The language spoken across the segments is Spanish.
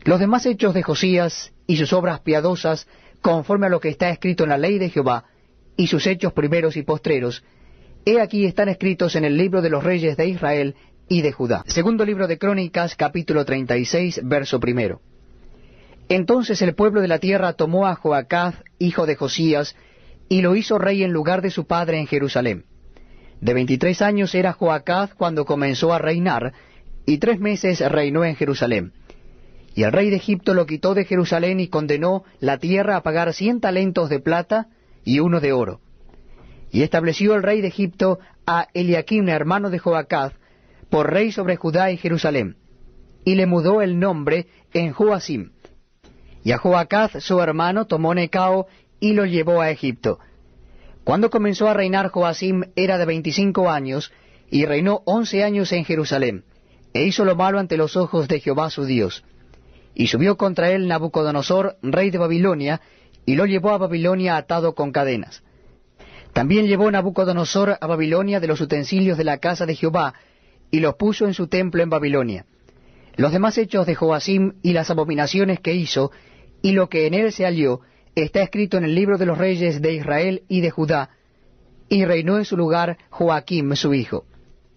Los demás hechos de Josías y sus obras piadosas, conforme a lo que está escrito en la ley de Jehová, y sus hechos primeros y postreros, he aquí están escritos en el libro de los reyes de Israel y de Judá. Segundo libro de Crónicas, capítulo 36, verso 1. Entonces el pueblo de la tierra tomó a Joacaz, hijo de Josías, y lo hizo rey en lugar de su padre en Jerusalén. De 23 años era Joacaz cuando comenzó a reinar, y 3 meses reinó en Jerusalén. Y el rey de Egipto lo quitó de Jerusalén y condenó la tierra a pagar 100 talentos de plata y 1 de oro. Y estableció el rey de Egipto a Eliaquim, hermano de Joacaz, por rey sobre Judá y Jerusalén, y le mudó el nombre en Joacim. Y a Joacaz su hermano tomó Necao y lo llevó a Egipto. Cuando comenzó a reinar Joacim era de 25 años, y reinó 11 años en Jerusalén, e hizo lo malo ante los ojos de Jehová su Dios. Y subió contra él Nabucodonosor, rey de Babilonia, y lo llevó a Babilonia atado con cadenas. También llevó Nabucodonosor a Babilonia de los utensilios de la casa de Jehová, y los puso en su templo en Babilonia. Los demás hechos de Joacim y las abominaciones que hizo, y lo que en él se halló, está escrito en el libro de los reyes de Israel y de Judá, y reinó en su lugar Joaquim su hijo.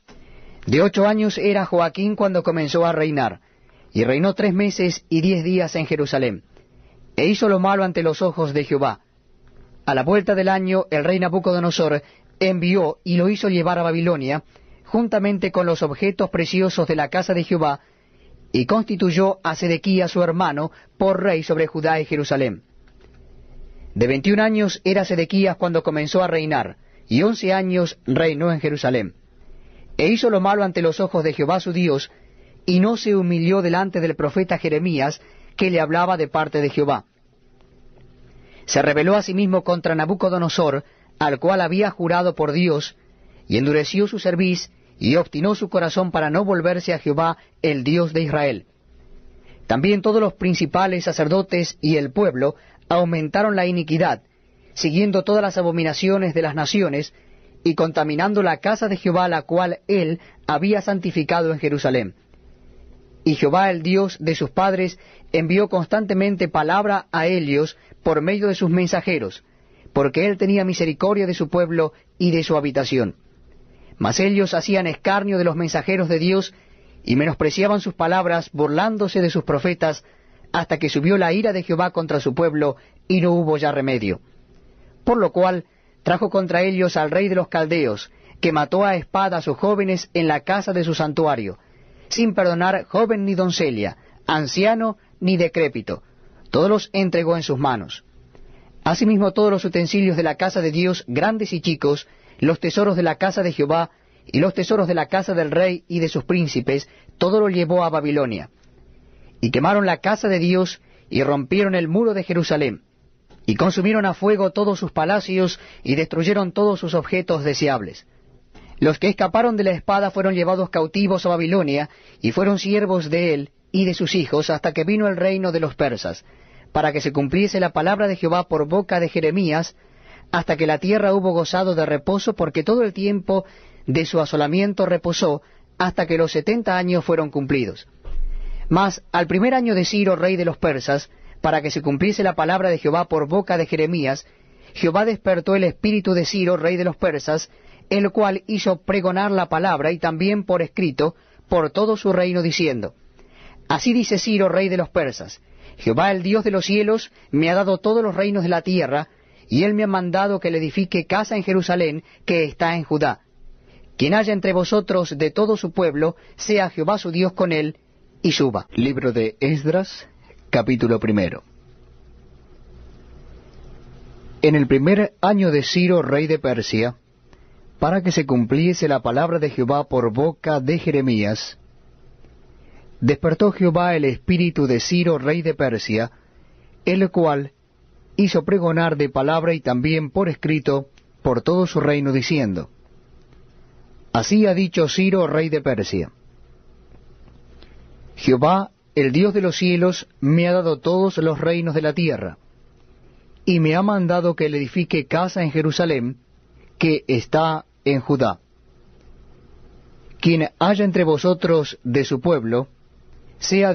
De 8 años era Joaquim cuando comenzó a reinar, y reinó 3 meses y 10 días en Jerusalén, e hizo lo malo ante los ojos de Jehová. A la vuelta del año el rey Nabucodonosor envió y lo hizo llevar a Babilonia, juntamente con los objetos preciosos de la casa de Jehová, y constituyó a Sedequías su hermano por rey sobre Judá y Jerusalén. De 21 años era Sedequías cuando comenzó a reinar, y 11 años reinó en Jerusalén. E hizo lo malo ante los ojos de Jehová su Dios, y no se humilló delante del profeta Jeremías, que le hablaba de parte de Jehová. Se rebeló asimismo contra Nabucodonosor, al cual había jurado por Dios, y endureció su cerviz, y obstinó su corazón para no volverse a Jehová, el Dios de Israel. También todos los principales sacerdotes y el pueblo aumentaron la iniquidad, siguiendo todas las abominaciones de las naciones, y contaminando la casa de Jehová, la cual él había santificado en Jerusalén. Y Jehová, el Dios de sus padres, envió constantemente palabra a ellos por medio de sus mensajeros, porque él tenía misericordia de su pueblo y de su habitación. Mas ellos hacían escarnio de los mensajeros de Dios, y menospreciaban sus palabras, burlándose de sus profetas, hasta que subió la ira de Jehová contra su pueblo, y no hubo ya remedio. Por lo cual trajo contra ellos al rey de los caldeos, que mató a espada a sus jóvenes en la casa de su santuario, sin perdonar joven ni doncella, anciano ni decrépito. Todos los entregó en sus manos. Asimismo todos los utensilios de la casa de Dios, grandes y chicos, los tesoros de la casa de Jehová, y los tesoros de la casa del rey y de sus príncipes, todo lo llevó a Babilonia. Y quemaron la casa de Dios, y rompieron el muro de Jerusalén, y consumieron a fuego todos sus palacios, y destruyeron todos sus objetos deseables. Los que escaparon de la espada fueron llevados cautivos a Babilonia, y fueron siervos de él y de sus hijos, hasta que vino el reino de los persas, para que se cumpliese la palabra de Jehová por boca de Jeremías, hasta que la tierra hubo gozado de reposo, porque todo el tiempo de su asolamiento reposó, hasta que los 70 años fueron cumplidos. Mas al primer año de Ciro, rey de los persas, para que se cumpliese la palabra de Jehová por boca de Jeremías, Jehová despertó el espíritu de Ciro, rey de los persas, el cual hizo pregonar la palabra, y también por escrito, por todo su reino, diciendo: Así dice Ciro, rey de los persas: Jehová, el Dios de los cielos, me ha dado todos los reinos de la tierra, y él me ha mandado que le edifique casa en Jerusalén, que está en Judá. Quien haya entre vosotros de todo su pueblo, sea Jehová su Dios con él, y suba. Libro de Esdras, capítulo 1. En el primer año de Ciro, rey de Persia, para que se cumpliese la palabra de Jehová por boca de Jeremías, despertó Jehová el espíritu de Ciro, rey de Persia, el cual hizo pregonar de palabra y también por escrito por todo su reino, diciendo: Así ha dicho Ciro, rey de Persia: Jehová, el Dios de los cielos, me ha dado todos los reinos de la tierra, y me ha mandado que le edifique casa en Jerusalén, que está en Judá. Quien haya entre vosotros de su pueblo, sea